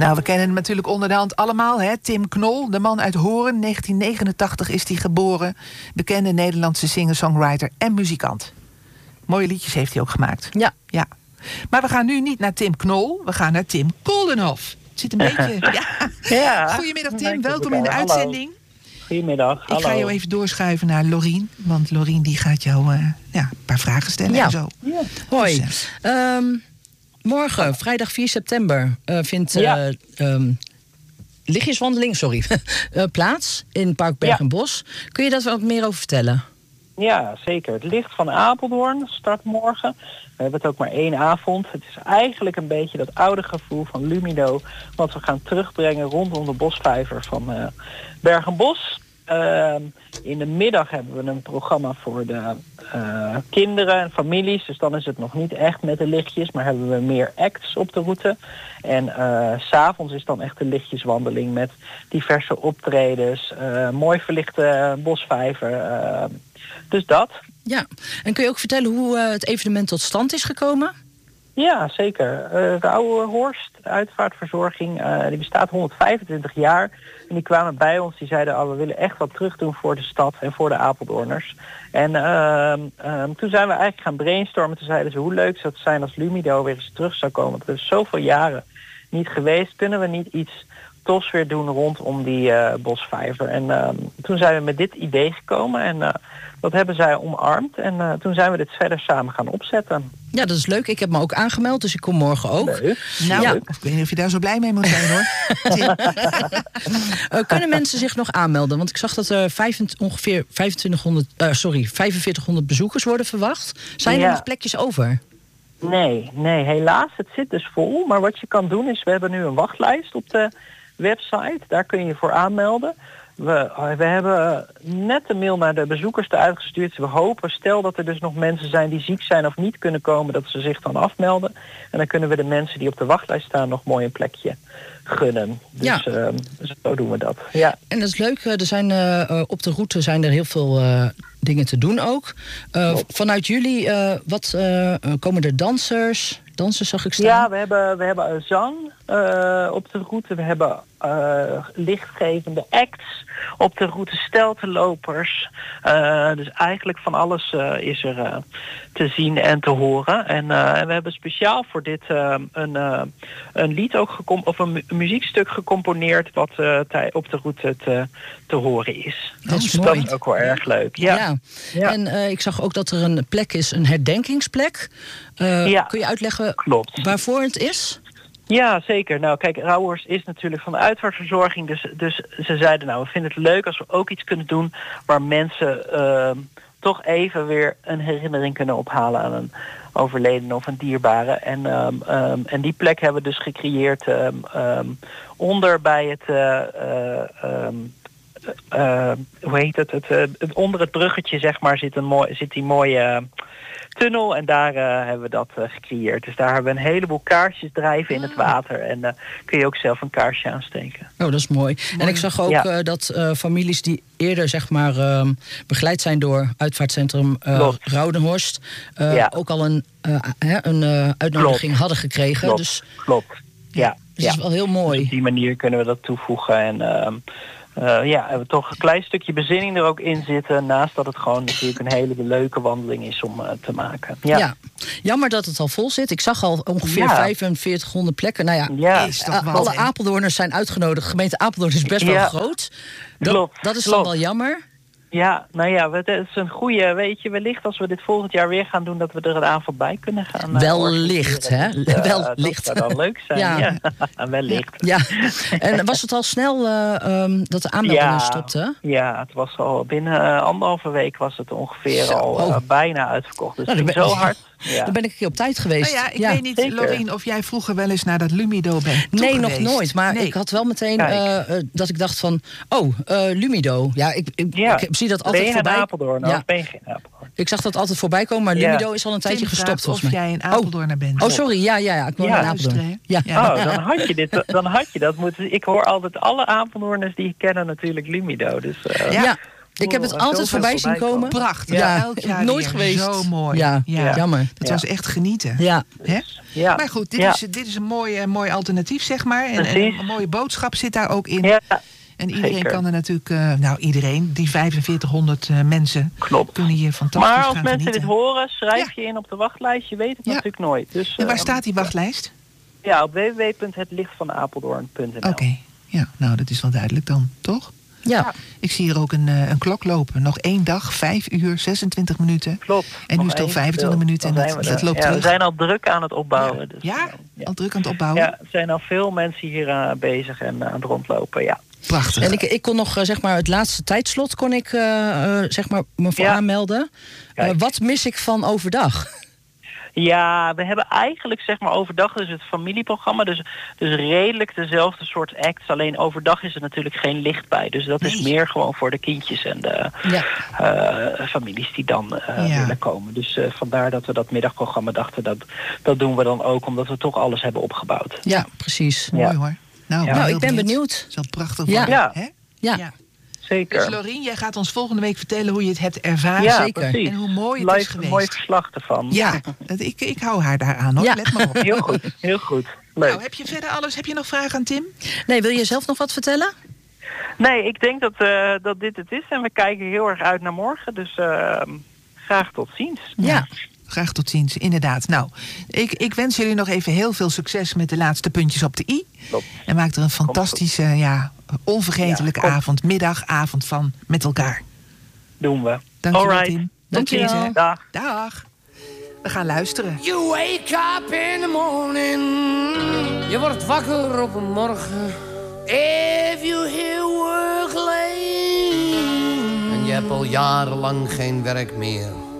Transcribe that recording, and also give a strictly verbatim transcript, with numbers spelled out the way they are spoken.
Nou, we kennen hem natuurlijk onder de hand allemaal, hè? Tim Knol, de man uit Hoorn. negentien negenentachtig is hij geboren. Bekende Nederlandse singer-songwriter en muzikant. Mooie liedjes heeft hij ook gemaakt. Ja. ja. Maar we gaan nu niet naar Tim Knol, we gaan naar Tim Koldenhof. Het zit een beetje... ja. Ja. Goedemiddag Tim, welkom in de Hallo. uitzending. Goedemiddag, hallo. Ik ga jou even doorschuiven naar Lorien. Want Lorien die gaat jou uh, ja, een paar vragen stellen ja. en zo. Ja. Hoi. Dus, uh... um, morgen, vrijdag vier september, uh, vindt uh, ja. um, lichtjeswandeling sorry, uh, plaats in Park Bergenbos. Ja. Kun je daar wat meer over vertellen? Ja, zeker. Het Licht van Apeldoorn start morgen. We hebben het ook maar één avond. Het is eigenlijk een beetje dat oude gevoel van Lumido, wat we gaan terugbrengen rondom de bosvijver van uh, Bergenbos. Uh, in de middag hebben we een programma voor de uh, kinderen en families. Dus dan is het nog niet echt met de lichtjes, maar hebben we meer acts op de route. En uh, 's avonds is dan echt de lichtjeswandeling met diverse optredens. Uh, mooi verlichte bosvijver. Uh, dus dat. Ja, en kun je ook vertellen hoe uh, het evenement tot stand is gekomen? Ja, zeker. Uh, Rauwenhorst, uitvaartverzorging, uh, die bestaat honderdvijfentwintig jaar. En die kwamen bij ons, die zeiden, oh, we willen echt wat terug doen voor de stad en voor de Apeldoorners. En uh, uh, toen zijn we eigenlijk gaan brainstormen. Toen zeiden ze, hoe leuk zou het zijn als Lumido weer eens terug zou komen. Want het is zoveel jaren niet geweest. Kunnen we niet iets tofs weer doen rondom die uh, bosvijver? En uh, toen zijn we met dit idee gekomen en uh, dat hebben zij omarmd. En uh, toen zijn we dit verder samen gaan opzetten. Ja, dat is leuk. Ik heb me ook aangemeld, dus ik kom morgen ook. Leuk. Nou, ja. ik weet niet of je daar zo blij mee moet zijn, hoor. uh, kunnen mensen zich nog aanmelden? Want ik zag dat er vijfentwintig, ongeveer vijfentwintighonderd, uh, sorry, vijfenveertighonderd bezoekers worden verwacht. Zijn ja. er nog plekjes over? Nee, nee, helaas. Het zit dus vol. Maar wat je kan doen is, we hebben nu een wachtlijst op de website. Daar kun je je voor aanmelden. We, we hebben net een mail naar de bezoekers eruit gestuurd. We hopen, stel dat er dus nog mensen zijn die ziek zijn of niet kunnen komen, dat ze zich dan afmelden. En dan kunnen we de mensen die op de wachtlijst staan nog mooi een plekje gunnen. Dus ja. uh, zo doen we dat. Ja. En dat is leuk. Er zijn, uh, op de route zijn er heel veel uh, dingen te doen ook. Uh, vanuit jullie, uh, wat uh, komen er dansers? Dansers zag ik staan. Ja, we hebben, we hebben zang uh, op de route. We hebben uh, lichtgevende acts op de route, steltenlopers. Uh, dus eigenlijk van alles uh, is er uh, te zien en te horen. En, uh, en we hebben speciaal voor dit uh, een, uh, een lied ook gecom- of een, mu- een muziekstuk gecomponeerd wat uh, tij- op de route te, te horen is. Dat is dus mooi. dat is ook wel erg leuk. Ja. Ja. Ja. En uh, ik zag ook dat er een plek is, een herdenkingsplek. Uh, Ja. Kun je uitleggen Klopt. waarvoor het is? Ja, zeker. Nou, kijk, Rauwenhorst is natuurlijk van de uitvaartverzorging. Dus, dus ze zeiden, nou, we vinden het leuk als we ook iets kunnen doen waar mensen uh, toch even weer een herinnering kunnen ophalen aan een overledene of een dierbare. En, um, um, en die plek hebben we dus gecreëerd um, um, onder bij het... Uh, uh, um, uh, hoe heet het? Het, uh, het? Onder het bruggetje, zeg maar, zit, een mooi, zit die mooie... Uh, tunnel en daar uh, hebben we dat uh, gecreëerd. Dus daar hebben we een heleboel kaarsjes drijven in het water. En uh, kun je ook zelf een kaarsje aansteken. Oh, dat is mooi. mooi. En ik zag ook ja. uh, dat uh, families die eerder zeg maar uh, begeleid zijn door uitvaartcentrum uh, Rauwenhorst... Uh, ja. ook al een, uh, een uh, uitnodiging Klopt. hadden gekregen. Klopt. Dus, Klopt. Ja. Dus ja. dat is wel heel mooi. Dus op die manier kunnen we dat toevoegen. En uh, uh, ja, hebben we toch een klein stukje bezinning er ook in zitten. Naast dat het gewoon natuurlijk een hele leuke wandeling is om uh, te maken. Ja. ja, jammer dat het al vol zit. Ik zag al ongeveer ja. vijfenveertighonderd plekken. Nou ja, ja. Is toch uh, alle Apeldoorners zijn uitgenodigd. Gemeente Apeldoorn is best wel ja. groot. Dat, Klopt. dat is Klopt. dan wel jammer. Ja, nou ja, het is een goede, weet je, wellicht als we dit volgend jaar weer gaan doen, dat we er een avond bij kunnen gaan. Wellicht, hè? Dus, uh, wellicht. Dat zou dan leuk zijn, ja. ja. wellicht. Ja. En was het al snel uh, um, dat de aanmeldingen ja, stopten? Ja, het was al binnen uh, anderhalve week was het ongeveer zo. al uh, bijna uitverkocht. Dus nou, het ging zo hard. Ja. Dan ben ik een keer op tijd geweest. Nou ja, ik ja. weet niet, Zeker. Lorien, of jij vroeger wel eens naar dat Lumido bent Nee, nog nooit. Maar nee. ik had wel meteen uh, dat ik dacht van... Oh, uh, Lumido. Ja, ik, ik, ja. ik zie dat altijd ben je voorbij. Apeldoorn, ja. ben je geen Apeldoorn? Ik zag dat altijd voorbij komen, maar Lumido ja. is al een tijdje Tim gestopt volgens mij. Of jij een Apeldoorner oh. bent. Oh, sorry. Ja, ja, ja. Ik woon ja. in Apeldoorn. Ja. Ja. Oh, dan had je dit. Dan had je dat moeten. Ik hoor altijd alle Apeldoorners die ik kennen natuurlijk Lumido. Dus uh, ja. Ik heb het altijd voorbij zien komen. Prachtig. Ja, ja elk jaar nooit weer. geweest. Zo mooi. Ja, ja. jammer. Dat ja. was echt genieten. Ja. Hè? Ja. Maar goed, dit, ja. is, dit is een mooi, een mooi alternatief, zeg maar. En, en een mooie boodschap zit daar ook in. Ja. En iedereen Zeker. kan er natuurlijk... Uh, nou, iedereen. Die vijfenveertighonderd uh, mensen Klopt. kunnen hier fantastisch Maar gaan als mensen genieten. dit horen, schrijf Ja. je in op de wachtlijst. Je weet het Ja. natuurlijk nooit. Dus, En waar uh, staat die wachtlijst? Ja, op w w w punt het licht van apeldoorn punt n l. Oké. Okay. Ja, nou, dat is wel duidelijk dan, toch? Ja. Ik zie hier ook een, uh, een klok lopen. Nog één dag, vijf uur, zesentwintig minuten. Klopt. En nu is het al vijfentwintig minuten en dat, dat loopt ja, terug. We zijn al druk aan het opbouwen. Ja, Dus, ja? ja. Al druk aan het opbouwen? Ja, er zijn al veel mensen hier uh, bezig en uh, aan het rondlopen, ja. Prachtig. En ik, ik kon nog, uh, zeg maar, het laatste tijdslot kon ik, uh, uh, zeg maar, me voor ja. aanmelden. Uh, wat mis ik van overdag? Ja, we hebben eigenlijk zeg maar overdag dus het familieprogramma. Dus, dus redelijk dezelfde soort acts. Alleen overdag is er natuurlijk geen licht bij. Dus dat nee. is meer gewoon voor de kindjes en de ja. uh, families die dan uh, ja. willen komen. Dus uh, vandaar dat we dat middagprogramma dachten. Dat, dat doen we dan ook omdat we toch alles hebben opgebouwd. Ja, precies. Ja. Mooi hoor. Nou, ja. nou ik ben benieuwd. Het is wel prachtig. Ja. Worden, ja. Hè? Ja. ja. Zeker. Dus Lorien, jij gaat ons volgende week vertellen hoe je het hebt ervaren. Ja, Zeker. Precies. En hoe mooi het Live is geweest. Een mooi verslag ervan. Ja, ik, ik hou haar daaraan hoor. Ja. Let maar op. Heel goed, heel goed. Leuk. Nou, heb je verder alles? Heb je nog vragen aan Tim? Nee, wil je zelf nog wat vertellen? Nee, ik denk dat, uh, dat dit het is. En we kijken heel erg uit naar morgen. Dus uh, graag tot ziens. Ja. ja. Graag tot ziens, inderdaad. Nou, ik, ik wens jullie nog even heel veel succes met de laatste puntjes op de i. Klopt. En maak er een fantastische, ja, onvergetelijke ja, avond, middag, avond van met elkaar. Doen we. Dankjewel, Alright. Tim. Dankjewel. Dag. Dag. We gaan luisteren. You wake up in the morning. Je wordt wakker op een morgen. If you hear work late. En je hebt al jarenlang geen werk meer.